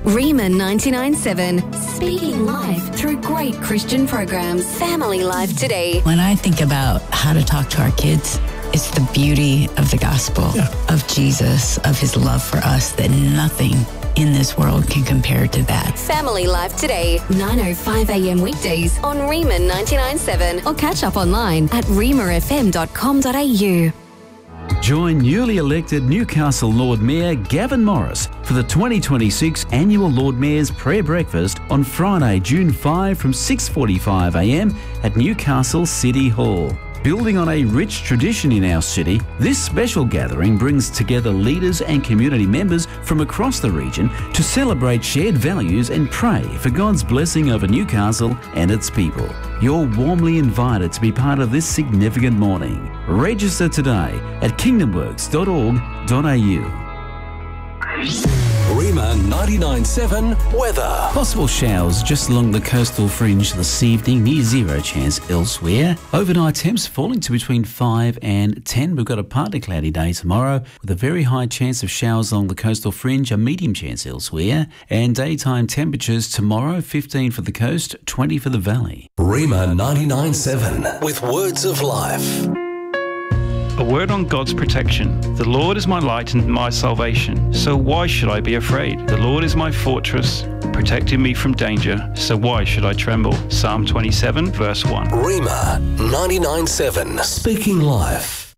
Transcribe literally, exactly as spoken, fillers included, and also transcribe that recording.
Rima ninety-nine point seven, speaking life through great Christian programs. Family Life Today. When I think about how to talk to our kids, it's the beauty of the gospel, yeah. of Jesus, of his love for us, that nothing in this world can compare to that. Family Life Today, nine oh five a.m. weekdays on Rima ninety-nine point seven, or catch up online at rima f m dot com dot a u. Join newly elected Newcastle Lord Mayor Gavin Morris for the twenty twenty-six Annual Lord Mayor's Prayer Breakfast on Friday, June fifth from six forty-five a.m. at Newcastle City Hall. Building on a rich tradition in our city, this special gathering brings together leaders and community members from across the region to celebrate shared values and pray for God's blessing over Newcastle and its people. You're warmly invited to be part of this significant morning. Register today at kingdom works dot org dot a u. Rima ninety-nine point seven weather. Possible showers just along the coastal fringe this evening, near zero chance elsewhere. Overnight temps falling to between five and ten. We've got a partly cloudy day tomorrow with a very high chance of showers along the coastal fringe, a medium chance elsewhere. And daytime temperatures tomorrow, fifteen for the coast, twenty for the valley. Rima ninety-nine point seven with words of life. A word on God's protection. The Lord is my light and my salvation, so why should I be afraid? The Lord is my fortress, protecting me from danger, so why should I tremble? Psalm twenty-seven, verse one. Rima ninety-nine point seven, speaking life.